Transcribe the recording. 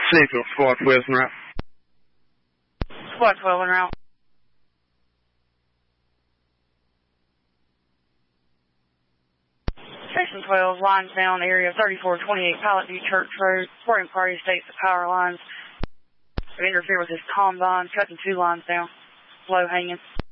Central, Squad 12 en route. Squad 12 en route. Station 12, lines down, area 3428 Pilot View Church Road. Sporting party states the power lines interfere with his combine, cutting 2 lines down. Low hanging.